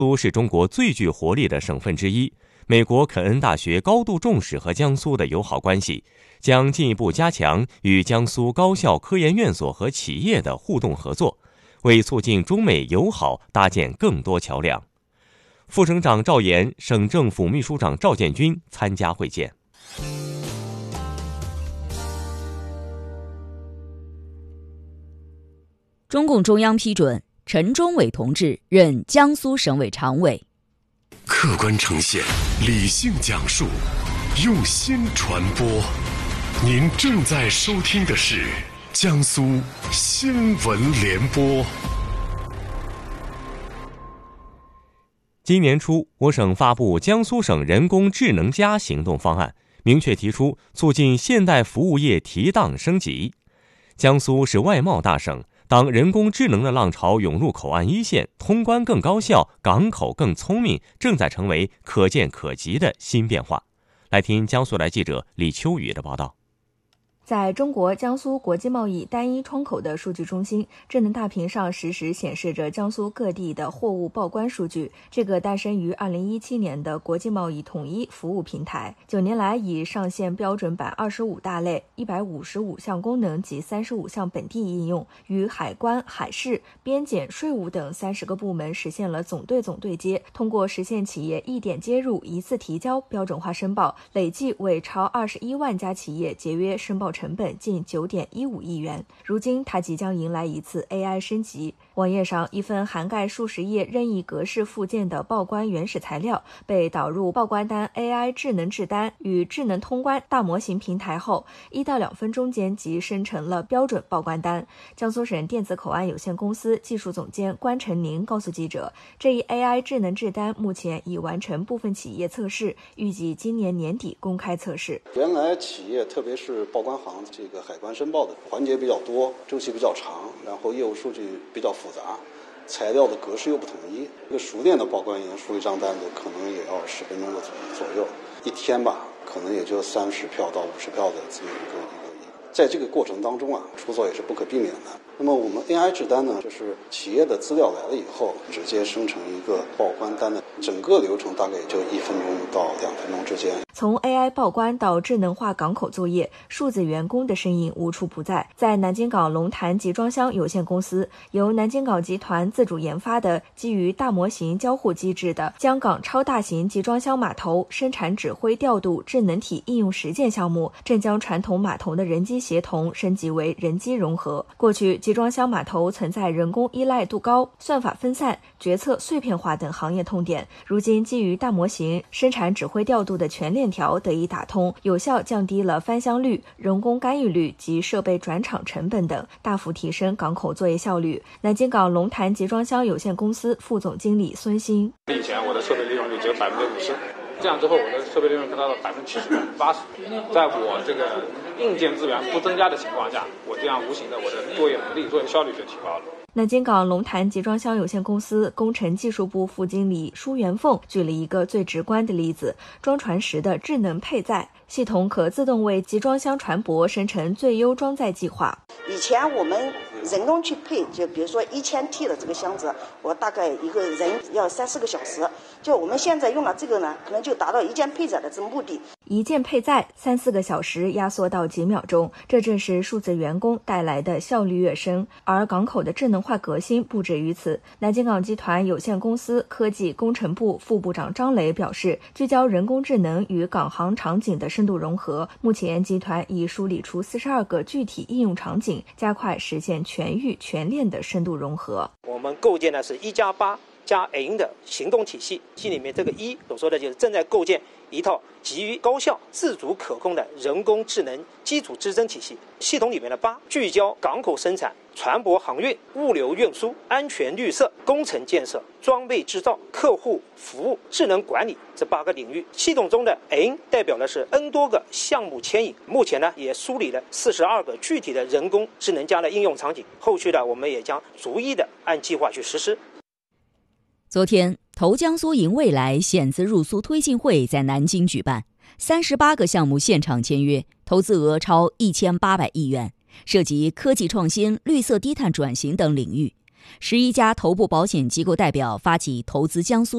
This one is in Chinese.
苏是中国最具活力的省份之一，美国肯恩大学高度重视和江苏的友好关系，将进一步加强与江苏高校科研院所和企业的互动合作，为促进中美友好搭建更多桥梁。副省长赵岩、省政府秘书长赵建军参加会见。 中共中央批准陈忠伟同志任江苏省委常委。 客观呈现，理性讲述，用心传播。您正在收听的是江苏新闻联播。 今年初，我省发布江苏省人工智能+行动方案，明确提出促进现代服务业提档升级。江苏是外贸大省，当人工智能的浪潮涌入口岸一线，通关更高效，港口更聪明，正在成为可见可及的新变化。来听江苏台记者李秋雨的报道。 在中国江苏国际贸易单一窗口的数据中心，智能大屏上实时显示着江苏各地的货物报关数据。这个诞生于2017年的国际贸易统一服务平台，9年来已上线标准版25大类、155项功能及35项本地应用，与海关、海事、边检、税务等30个部门实现了总对接。通过实现企业一点接入、一次提交标准化申报，累计为超21万家企业节约申报成本近9.15亿元。如今它即将迎来一次 AI 升级。网页上一份涵盖数十页任意格式附件的报关原始材料被导入报关单 AI 智能制单与智能通关大模型平台后，1到2分钟间即生成了标准报关单。江苏省电子口岸有限公司技术总监关成宁告诉记者，这一 AI 智能制单目前已完成部分企业测试，预计今年年底公开测试。 原来企业特别是报关行这个海关申报的环节比较多，周期比较长，然后业务数据比较复杂，材料的格式又不统一，一个熟练的报关员输一张单子可能也要10分钟的左右，一天吧可能也就30票到50票的这么一个，在这个过程当中出错也是不可避免的。那么我们 AI 制单呢，就是企业的资料来了以后，直接生成一个报关单的整个流程大概也就1分钟到2分钟之间。 从 AI 报关到智能化港口作业，数字员工的身影无处不在。在南京港龙潭集装箱有限公司，由南京港集团自主研发的基于大模型交互机制的江港超大型集装箱码头生产指挥调度智能体应用实践项目，正将传统码头的人机协同升级为人机融合。过去集装箱码头存在人工依赖度高、算法分散、决策碎片化等行业痛点，如今基于大模型生产指挥调度的全链条得以打通，有效降低了翻箱率、人工干预率及设备转场成本等，大幅提升港口作业效率。南京港龙潭集装箱有限公司副总经理孙兴： 以前我的设备利用率只有50%，这样之后我的设备利用率达到70%、80%。在我这个硬件资源不增加的情况下，我这样无形的我的作业能力、作业效率就提高了。 南京港龙潭集装箱有限公司工程技术部副经理舒元凤举了一个最直观的例子：装船时的智能配载系统可自动为集装箱船舶生成最优装载计划。 以前我们人工去配，就比如说1000T 的这个箱子，我大概一个人要3-4个小时。就我们现在用了这个呢，可能就达到一件配载的这目的。 一件配载3-4个小时压缩到几秒钟，这正是数字员工带来的效率跃升。而港口的智能化革新不止于此。南京港集团有限公司科技工程部副部长张磊表示，聚焦人工智能与港航场景的深度融合，目前集团已梳理出42个具体应用场景，加快实现全域全链的深度融合。 我们构建的是1+8加 N 的行动体系，里面这个1所说的就是正在构建一套基于高效、自主可控的人工智能基础支撑体系。系统里面的8聚焦港口生产、船舶航运、物流运输、安全绿色、工程建设、装备制造、客户服务、智能管理这8个领域。系统中的 N 代表的是 N 多个项目牵引。目前呢，也梳理了42个具体的人工智能加的应用场景。后续的我们也将逐一的按计划去实施。 昨天，投江苏赢未来险资入苏推进会在南京举办，38个项目现场签约，投资额超1800亿元，涉及科技创新、绿色低碳转型等领域。11家头部保险机构代表发起投资江苏